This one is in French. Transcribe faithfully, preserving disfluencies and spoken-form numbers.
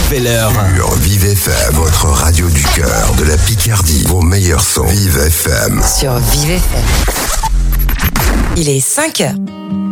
nouvelle heure. Sur Vive F M, votre radio du cœur, de la Picardie, vos meilleurs sons. Vive F M. Sur Vive F M. Il est cinq heures.